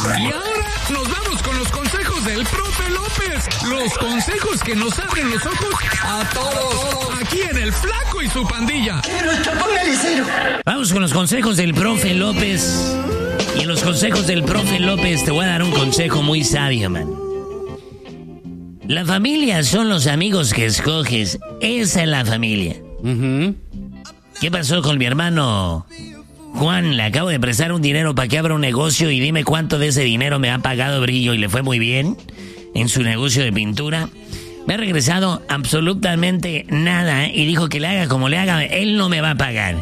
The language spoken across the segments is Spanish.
Y ahora nos vamos con los consejos del profe López. Los consejos que nos abren los ojos a todos. Aquí en El Flaco y su pandilla. Vamos con los consejos del profe López. Y en los consejos del profe López te voy a dar un consejo muy sabio, man. La familia son los amigos que escoges. Esa es la familia. ¿Qué pasó con mi hermano Juan? Le acabo de prestar un dinero para que abra un negocio y dime cuánto de ese dinero me ha pagado Brillo y le fue muy bien en su negocio de pintura. Me ha regresado absolutamente nada y dijo que le haga como le haga, él no me va a pagar.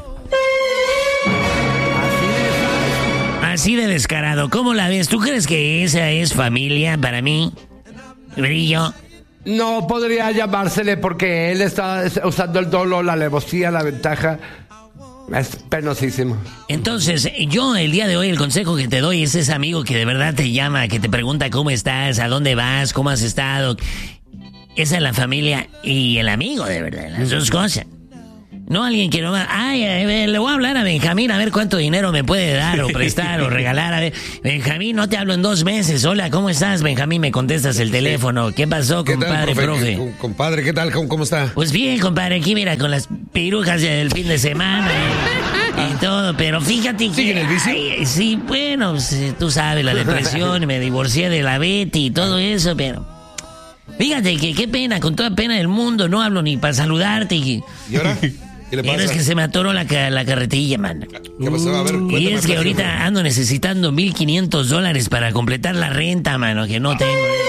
Así de descarado. ¿Cómo la ves? ¿Tú crees que esa es familia para mí, Brillo? No podría llamársele porque él está usando el dolo, la alevosía, la ventaja. Es penosísimo. Entonces, yo el día de hoy el consejo que te doy es ese amigo que de verdad te llama, que te pregunta cómo estás, a dónde vas, cómo has estado. Esa es la familia y el amigo, de verdad, las dos cosas. No alguien que no va, le voy a hablar a Benjamín a ver cuánto dinero me puede dar o prestar o regalar. A ver, Benjamín, no te hablo en 2 meses. Hola, ¿cómo estás, Benjamín? Me contestas el teléfono. ¿Qué pasó, compadre, profe? Compadre, ¿qué tal? ¿Cómo está? Pues bien, compadre, aquí mira, con las pirujas del fin de semana y todo, pero fíjate que... ¿Sigue en el vicio? Sí, bueno, pues, tú sabes, la depresión, me divorcié de la Betty y todo eso, pero... Fíjate que qué pena, con toda pena del mundo, no hablo ni para saludarte. ¿Y ahora? ¿Qué le pasa? Pero es que se me atoró la carretilla, man. ¿Qué pasó? A ver, cuéntame. Y es que ahorita ando necesitando $1,500 para completar la renta, mano, que no tengo.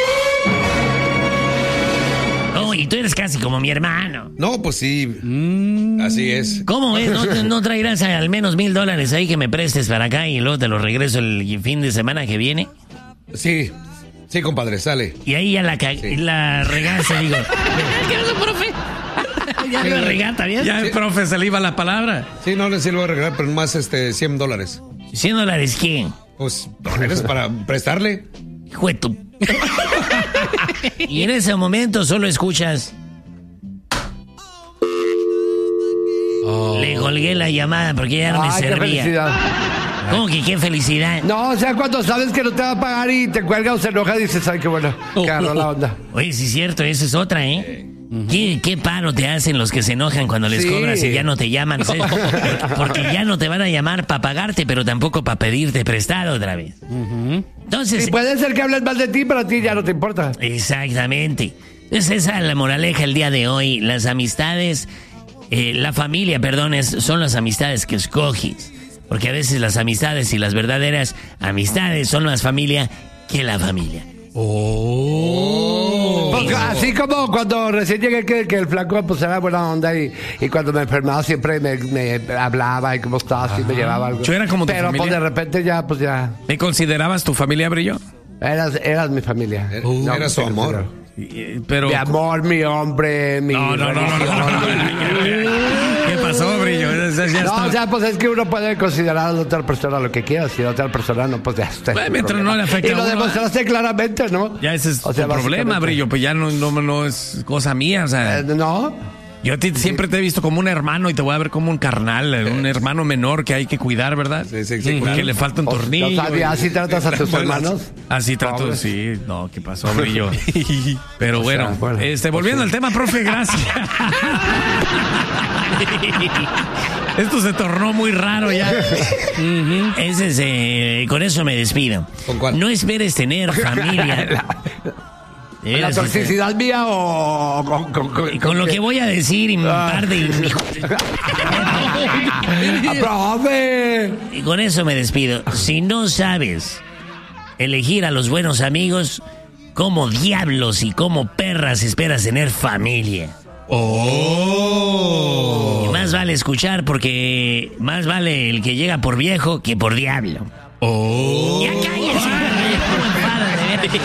Oh, y tú eres casi como mi hermano. No, pues sí. Así es. ¿Cómo es? ¿No traerás al menos $1,000 ahí que me prestes para acá y luego te los regreso el fin de semana que viene? Sí, compadre, sale. Y ahí ya la regaste, digo. ¿Qué haces, profe? Ya la regata, ¿bien? Ya el profe se le iba la palabra. Sí, no le sirvo a regalar, pero más $100. ¿$100 qué? Pues dólares para prestarle. Hijo de tu... Y en ese momento solo escuchas... Le colgué la llamada porque ya no me servía. ¡Qué felicidad! ¿Cómo que qué felicidad? No, o sea, cuando sabes que no te va a pagar y te cuelga o se enoja, dices, ay, qué bueno, que agarró la onda. Oye, sí es cierto, esa es otra, ¿eh? ¿Qué paro te hacen los que se enojan cuando les cobras y ya no te llaman? O sea, porque ya no te van a llamar para pagarte, pero tampoco para pedirte prestado otra vez. Entonces... Y puede ser que hables mal de ti, pero a ti ya no te importa. Exactamente. Entonces esa es la moraleja el día de hoy. Las amistades, la familia, perdón, son las amistades que escoges. Porque a veces las amistades y las verdaderas amistades son más familia que la familia. Porque así como cuando recién llegué que el flaco pues era buena onda y cuando me enfermaba siempre me hablaba y cómo estabas y me llevaba algo. Yo era como tu Pero familia. pues de repente ya pues ya... ¿Me considerabas tu familia, Brillo? Eras mi familia. Era su amor. Pero... Mi amor, mi hombre, mi... No. ¿Qué pasó, Brillo? No, o sea, pues es que uno puede considerar a la otra persona lo que quiera. Si la otra persona no, pues ya está. Bueno, mientras no le afecte y a lo uno, demostraste claramente, ¿no? Ya ese es O sea, tu problema, básicamente. Brillo. Pues ya no es cosa mía, o sea... ¿No? Yo siempre te he visto como un hermano y te voy a ver como un carnal, un hermano menor que hay que cuidar, ¿verdad? Sí, Porque claro. le falta un tornillo. O sea, ¿así tratas a tus hermanos? Así trato, Pobres. sí. No, ¿qué pasó, Brillo? Pero bueno, bueno, volviendo al tema, profe, gracias. Esto se tornó muy raro ya. Con eso me despido. ¿Con cuál? No esperes tener familia. ¿La toxicidad mía o Con lo que voy a decir y un par de... ¡Profe! Y con eso me despido. Si no sabes elegir a los buenos amigos, ¿cómo diablos y cómo perras esperas tener familia? Y más vale escuchar porque más vale el que llega por viejo que por diablo. Ya cállese. ¿Cómo enfadan, de veras?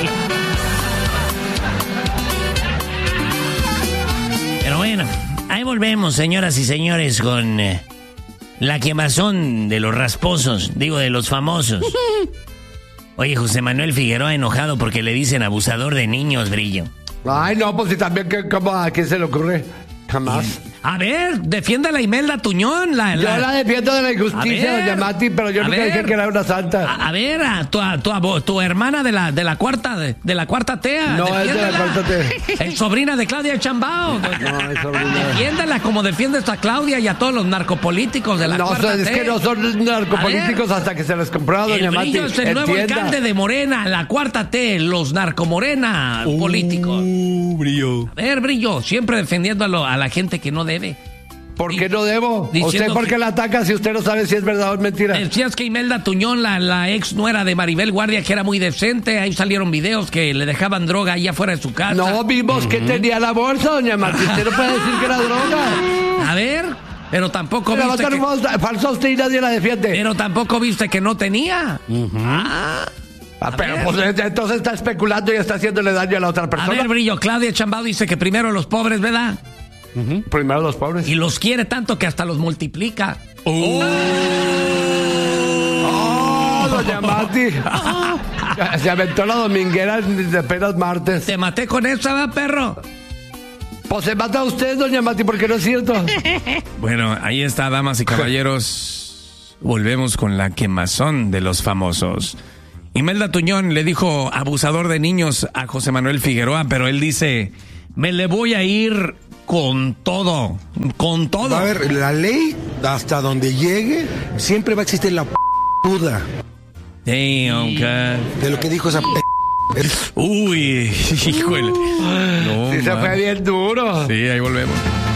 Pero bueno, ahí volvemos, señoras y señores, con la quemazón de los rasposos, digo, de los famosos. Oye, José Manuel Figueroa enojado porque le dicen abusador de niños, Brillo. Ay, no, pues si también, ¿cómo a quién se le ocurre? Jamás. A ver, defiende a la Imelda Tuñón. Yo la defiendo de la injusticia, A ver, doña Mati, pero yo a nunca ver. dije que era una santa. A ver, tu hermana de la cuarta tea. No, es de la defiéndela. cuarta tea. Es sobrina de Claudia Chambao. No, es sobrina. Defiéndela como defiendes a Claudia y a todos los narcopolíticos de la No, cuarta es T. que no son narcopolíticos hasta que se les compró, doña El Mati. Brillo es el nuevo Entienda. alcalde de Morena, la cuarta T, los narcomorena políticos. Brillo. A ver, Brillo, siempre defendiendo a la gente que no debe. ¿Por qué no debo? Diciendo ¿Usted por que- qué la ataca si usted no sabe si es verdad o es mentira? Decías que Imelda Tuñón, la ex nuera de Maribel Guardia, que era muy decente. Ahí salieron videos que le dejaban droga ahí afuera de su casa. No vimos que tenía la bolsa, doña Mati. Usted no puede decir que era droga. A ver, pero tampoco La viste va a falsa usted y nadie la defiende. pero tampoco viste que no tenía. Pero ver. pues entonces está especulando y está haciéndole daño a la otra A persona. ver, Brillo, Claudia Chambao dice que primero los pobres, ¿verdad? Primero los pobres. Y los quiere tanto que hasta los multiplica. Doña Mati. Se aventó la dominguera de apenas martes. Te maté con esa, ¿verdad, perro? Pues se mata a usted, doña Mati, porque no es cierto. Bueno, ahí está, damas y caballeros. Volvemos con la quemazón de los famosos. Imelda Tuñón le dijo abusador de niños a José Manuel Figueroa, pero él dice, me le voy a ir con todo, con todo. A ver, la ley, hasta donde llegue, siempre va a existir la puda Damn, God. de lo que dijo esa Uy, híjole. No, Sí, se man. fue bien duro. Sí, ahí volvemos.